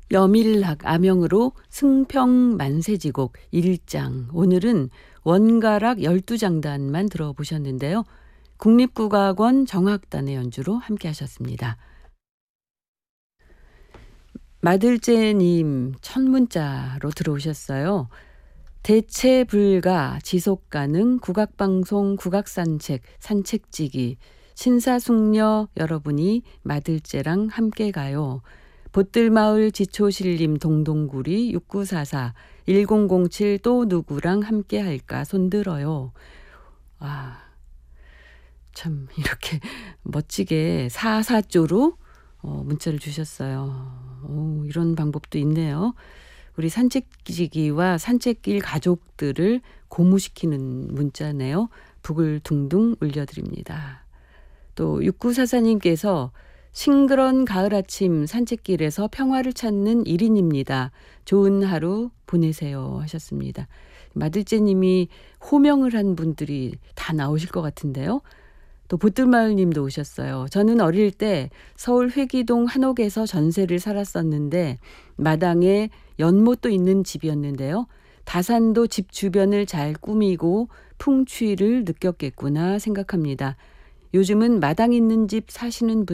여밀락 암영으로 승평만세지곡 1장. 오늘은 원가락 12장단만 들어보셨는데요. 국립국악원 정악단의 연주로 함께 하셨습니다. 마들제님 첫 문자로 들어오셨어요. 대체 불가, 지속 가능, 국악방송, 국악산책, 산책지기, 신사숙녀 여러분이 마들제랑 함께 가요. 보뜰마을 지초실림 동동구리 6944 1007 또 누구랑 함께 할까 손들어요. 참 이렇게 멋지게 44조로 문자를 주셨어요. 이런 방법도 있네요. 우리 산책지기와 산책길 가족들을 고무시키는 문자네요. 북을 둥둥 울려드립니다. 또 6944님께서 싱그런 가을 아침 산책길에서 평화를 찾는 1인입니다. 좋은 하루 보내세요 하셨습니다. 마들제님이 호명을 한 분들이 다 나오실 것 같은데요. 또 보뜰마을님도 오셨어요. 저는 어릴 때 서울 회기동 한옥에서 전세를 살았었는데 마당에 연못도 있는 집이었는데요. 다산도 집 주변을 잘 꾸미고 풍취를 느꼈겠구나 생각합니다. 요즘은 마당 있는 집 사시는 분